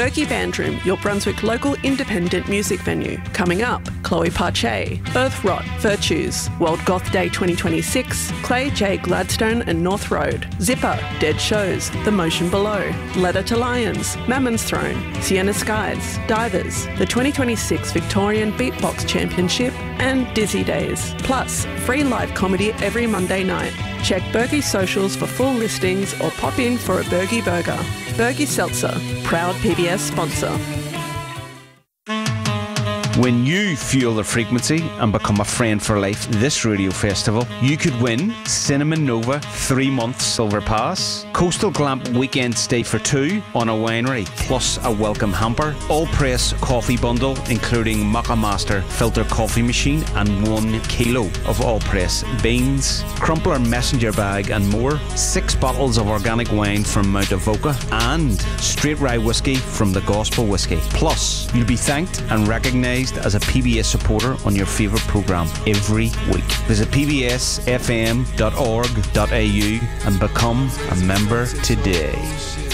Berkey Bandroom, your Brunswick local independent music venue. Coming up, Chloe Parche, Earth Rot, Virtues, World Goth Day 2026, Clay J. Gladstone and North Road, Zipper, Dead Shows, The Motion Below, Letter to Lions, Mammon's Throne, Sienna Skies, Divers, the 2026 Victorian Beatbox Championship, and Dizzy Days. Plus, free live comedy every Monday night. Check Berkey socials for full listings or pop in for a Berkey burger. Berkey Seltzer, proud PBS sponsor. When you fuel the frequency and become a friend for life this radio festival, you could win Cinnamon Nova 3-month silver pass, Coastal Glamp weekend stay for 2 on a winery, plus a welcome hamper, all press coffee bundle including Mucka Master filter coffee machine and 1 kilo of all press beans, crumpler messenger bag and more, 6 bottles of organic wine from Mount Avoca and straight rye whiskey from the Gospel Whiskey. Plus, you'll be thanked and recognised as a PBS supporter on your favourite programme every week. Visit pbsfm.org.au and become a member today.